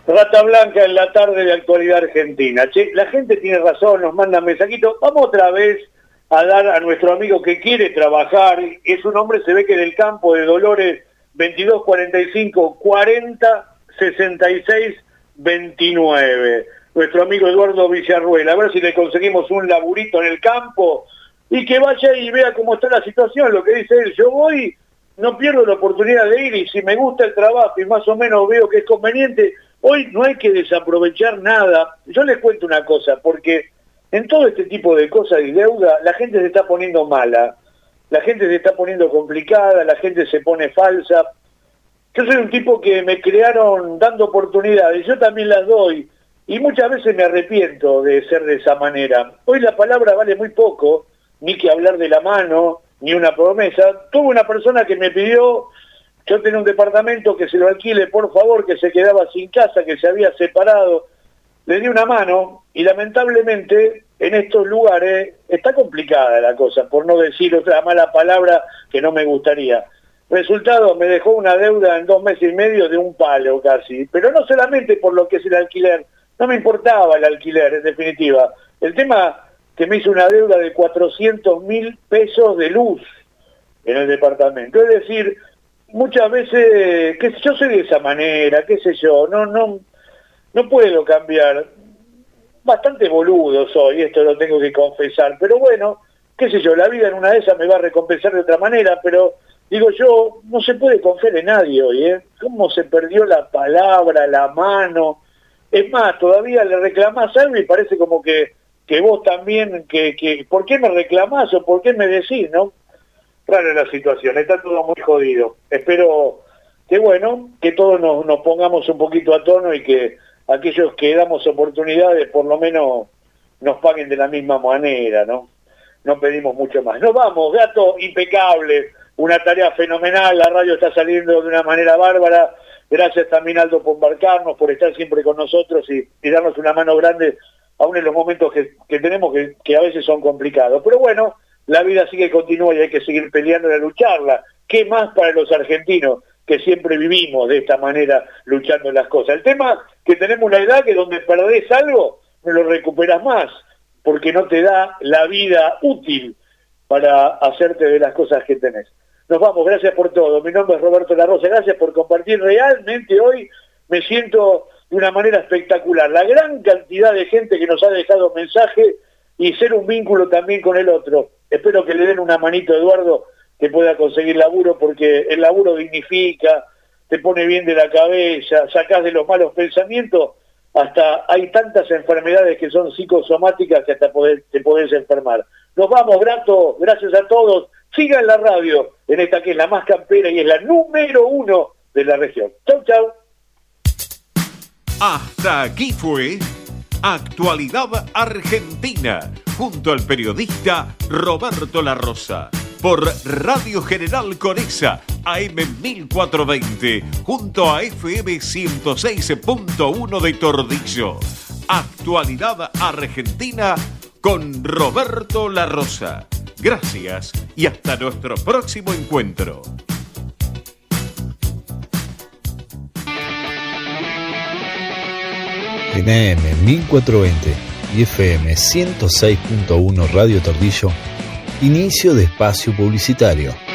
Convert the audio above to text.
Rata Blanca en la tarde de Actualidad Argentina. Che, la gente tiene razón, nos mandan mensajitos. Vamos otra vez a dar a nuestro amigo que quiere trabajar. Es un hombre, se ve que del campo de Dolores, 22 45 40 66 29. Nuestro amigo Eduardo Villarruel. A ver si le conseguimos un laburito en el campo y que vaya y vea cómo está la situación. Lo que dice él, yo voy, no pierdo la oportunidad de ir y si me gusta el trabajo y más o menos veo que es conveniente, hoy no hay que desaprovechar nada. Yo les cuento una cosa, porque en todo este tipo de cosas y deuda, la gente se está poniendo mala, la gente se está poniendo complicada, la gente se pone falsa. Yo soy un tipo que me crearon dando oportunidades, yo también las doy, y muchas veces me arrepiento de ser de esa manera. Hoy la palabra vale muy poco, ni que hablar de la mano, ni una promesa. Tuve una persona que me pidió, yo tenía un departamento que se lo alquile, por favor, que se quedaba sin casa, que se había separado. Le di una mano y lamentablemente en estos lugares está complicada la cosa, por no decir otra mala palabra que no me gustaría. Resultado, me dejó una deuda en 2 meses y medio de un palo casi, pero no solamente por lo que es el alquiler, no me importaba el alquiler en definitiva. El tema que me hizo una deuda de 400.000 pesos de luz en el departamento. Es decir, muchas veces, que yo soy de esa manera, qué sé yo, no puedo cambiar. Bastante boludo soy, esto lo tengo que confesar, pero bueno, qué sé yo, la vida en una de esas me va a recompensar de otra manera, pero digo yo, no se puede confiar en nadie hoy, ¿eh? Cómo se perdió la palabra, la mano. Es más, todavía le reclamás algo y parece como que vos también, que ¿por qué me reclamás o por qué me decís, no? Rara la situación, está todo muy jodido. Espero que bueno, que todos nos pongamos un poquito a tono y que aquellos que damos oportunidades por lo menos nos paguen de la misma manera, ¿no? No pedimos mucho más. Nos vamos, Gato, impecable, una tarea fenomenal, la radio está saliendo de una manera bárbara. Gracias también, Aldo, por embarcarnos, por estar siempre con nosotros y darnos una mano grande, aún en los momentos que tenemos que a veces son complicados. Pero bueno, la vida sigue, continúa y hay que seguir peleando y lucharla. ¿Qué más para los argentinos que siempre vivimos de esta manera luchando las cosas? El tema que tenemos una edad que donde perdés algo, no lo recuperas más, porque no te da la vida útil para hacerte de las cosas que tenés. Nos vamos, gracias por todo. Mi nombre es Roberto La Rosa, gracias por compartir. Realmente hoy me siento de una manera espectacular. La gran cantidad de gente que nos ha dejado mensaje y ser un vínculo también con el otro. Espero que le den una manito a Eduardo que pueda conseguir laburo, porque el laburo dignifica, te pone bien de la cabeza, sacás de los malos pensamientos, hasta hay tantas enfermedades que son psicosomáticas que hasta te podés enfermar. Nos vamos, Grato, gracias a todos. Sigan la radio en esta que es la más campera y es la número 1 de la región. Chau, chau. Hasta aquí fue Actualidad Argentina, junto al periodista Roberto La Rosa, por Radio General Conesa, AM 1420, junto a FM 106.1 de Tordillo. Actualidad Argentina con Roberto La Rosa. Gracias y hasta nuestro próximo encuentro. En AM 1420 y FM 106.1 Radio Tordillo, inicio de espacio publicitario.